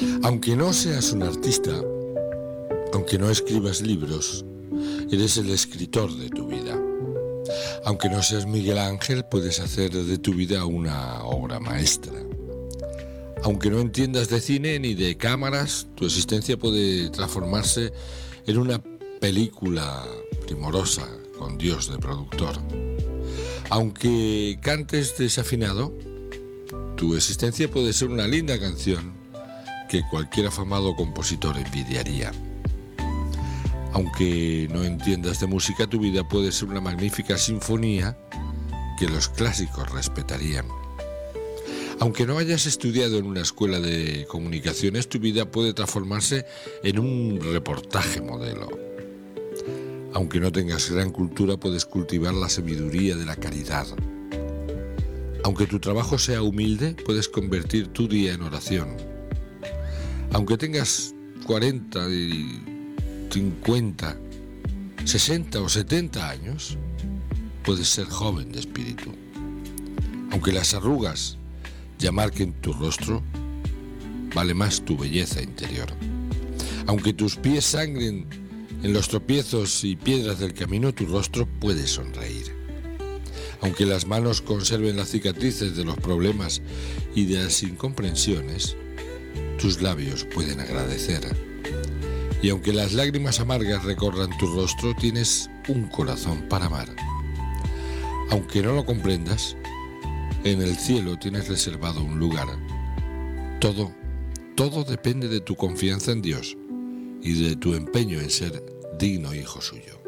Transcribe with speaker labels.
Speaker 1: Aunque no seas un artista, aunque no escribas libros, eres el escritor de tu vida. Aunque no seas Miguel Ángel, puedes hacer de tu vida una obra maestra. Aunque no entiendas de cine ni de cámaras, tu existencia puede transformarse en una película primorosa con Dios de productor. Aunque cantes desafinado, tu existencia puede ser una linda canción que cualquier afamado compositor envidiaría. Aunque no entiendas de música, tu vida puede ser una magnífica sinfonía que los clásicos respetarían. Aunque no hayas estudiado en una escuela de comunicaciones, tu vida puede transformarse en un reportaje modelo. Aunque no tengas gran cultura, puedes cultivar la sabiduría de la caridad. Aunque tu trabajo sea humilde, puedes convertir tu día en oración. Aunque tengas 40 y 50, 60 o 70 años, puedes ser joven de espíritu. Aunque las arrugas ya marquen tu rostro, vale más tu belleza interior. Aunque tus pies sangren en los tropiezos y piedras del camino, tu rostro puede sonreír. Aunque las manos conserven las cicatrices de los problemas y de las incomprensiones, tus labios pueden agradecer. Y aunque las lágrimas amargas recorran tu rostro, tienes un corazón para amar. Aunque no lo comprendas, en el cielo tienes reservado un lugar. Todo depende de tu confianza en Dios y de tu empeño en ser digno hijo suyo.